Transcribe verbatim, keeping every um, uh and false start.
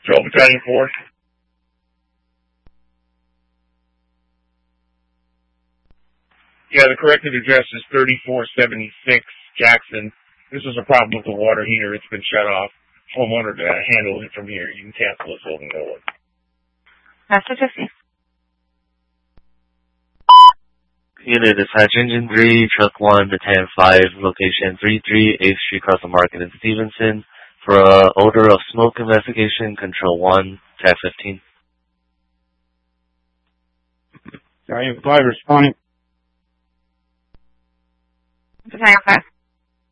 Joe Battalion four. Yeah, the corrected address is thirty-four seventy-six Jackson. This is a problem with the water heater. It's been shut off. Homeowner to handle it from here. You can cancel this holding no one. Master fifty. Unit dispatch engine three, truck one to ten five, location three three eighth Street across the Market in Stevenson. For a odor of smoke investigation, control one, tab fifteen. Battalion five responding. Battalion five.